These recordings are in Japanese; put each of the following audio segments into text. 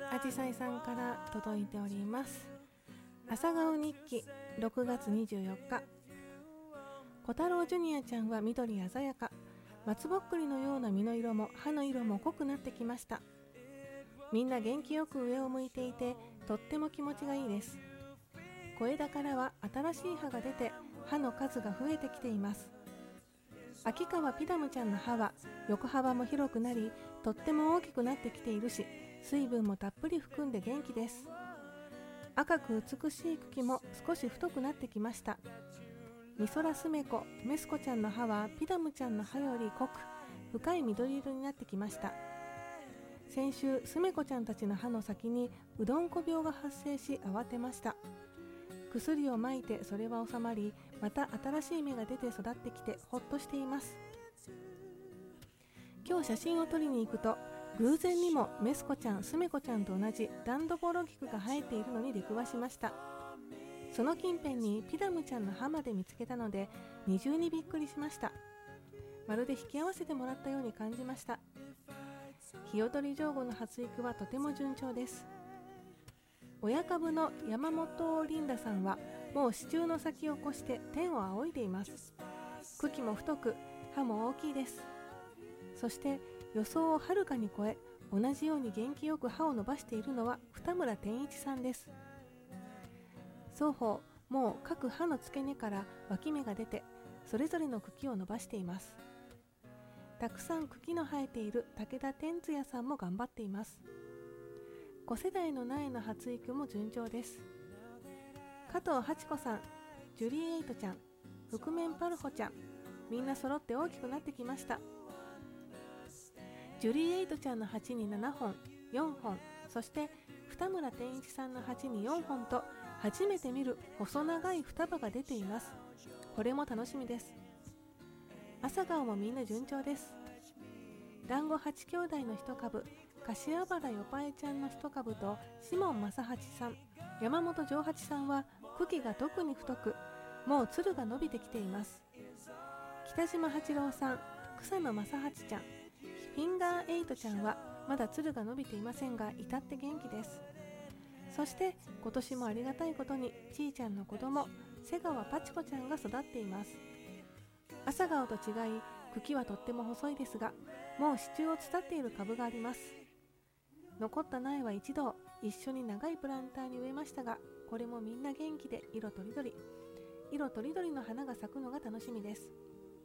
あじさいさんから届いております。朝顔日記6月24日。小太郎ジュニアちゃんは緑鮮やか、松ぼっくりのような実の色も葉の色も濃くなってきました。みんな元気よく上を向いていて、とっても気持ちがいいです。小枝からは新しい葉が出て、葉の数が増えてきています。秋川ピダムちゃんの葉は横幅も広くなり、とっても大きくなってきているし、水分もたっぷり含んで元気です。赤く美しい茎も少し太くなってきました。ミソラスメコ、メスコちゃんの葉はピダムちゃんの葉より濃く深い緑色になってきました。先週、スメコちゃんたちの葉の先にうどんこ病が発生し慌てました。薬をまいてそれは収まり、また新しい芽が出て育ってきてほっとしています。今日写真を撮りに行くと、偶然にもメスコちゃん、スメコちゃんと同じダンドボロギクが生えているのに出くわしました。その近辺にピダムちゃんの葉まで見つけたので、二重にびっくりしました。まるで引き合わせてもらったように感じました。ヒヨドリジョウゴの発育はとても順調です。親株の山本リンダさんはもう支柱の先を越して天を仰いでいます。茎も太く、葉も大きいです。そして予想をはるかに超え、同じように元気よく葉を伸ばしているのは二村天一さんです。双方もう各葉の付け根から脇芽が出て、それぞれの茎を伸ばしています。たくさん茎の生えている武田天津也さんも頑張っています。5世代の苗の発育も順調です。加藤八子さん、ジュリーエイトちゃん、覆面パルホちゃん、みんな揃って大きくなってきました。ジュリーエイトちゃんの鉢に7本、4本、そして二村天一さんの鉢に4本と、初めて見る細長い双葉が出ています。これも楽しみです。朝顔もみんな順調です。団子八兄弟の一株、柏原よぱえちゃんの一株と、シモン正八さん、山本丈八さんは茎が特に太く、もうつるが伸びてきています。北島八郎さん、草野正八ちゃん、フィンガーエイトちゃんはまだつるが伸びていませんが、至って元気です。そして今年もありがたいことに、ちーちゃんの子供瀬川パチコちゃんが育っています。朝顔と違い、茎はとっても細いですが、もう支柱を伝っている株があります。残った苗は一度一緒に長いプランターに植えましたが、これもみんな元気で色とりどりの花が咲くのが楽しみです。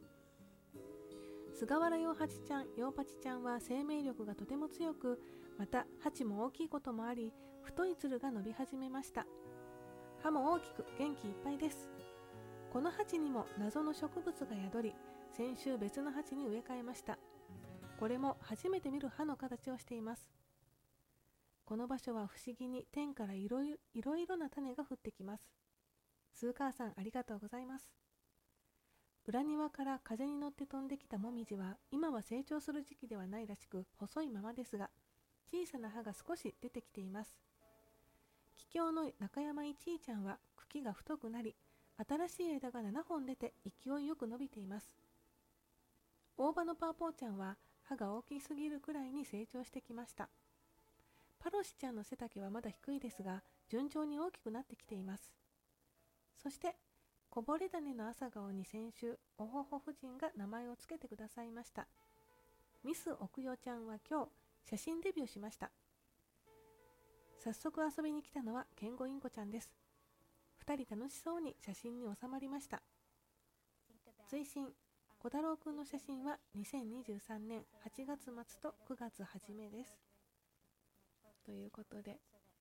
菅原洋八ちゃん、洋八ちゃんは生命力がとても強く、また鉢も大きいこともあり、太いつるが伸び始めました。葉も大きく元気いっぱいです。この鉢にも謎の植物が宿り、先週別の鉢に植え替えました。これも初めて見る葉の形をしています。この場所は不思議に天からいろいろな種が降ってきます。スーカーさん、ありがとうございます。裏庭から風に乗って飛んできたもみじは今は成長する時期ではないらしく、細いままですが小さな葉が少し出てきています。桔梗の中山いちいちゃんは茎が太くなり、新しい枝が7本出て勢いよく伸びています。大葉のパーポーちゃんは葉が大きすぎるくらいに成長してきました。パロシちゃんの背丈はまだ低いですが、順調に大きくなってきています。そしてこぼれ種の朝顔に先週おほほ夫人が名前をつけてくださいました。ミス奥代ちゃんは今日写真デビューしました。早速遊びに来たのはケンゴインコちゃんです。2人楽しそうに写真に収まりました。追伸、小太郎くんの写真は2023年8月末と9月初めです。ということで、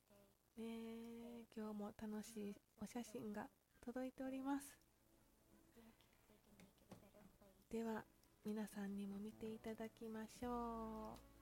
今日も楽しいお写真が届いております。では皆さんにも見ていただきましょう。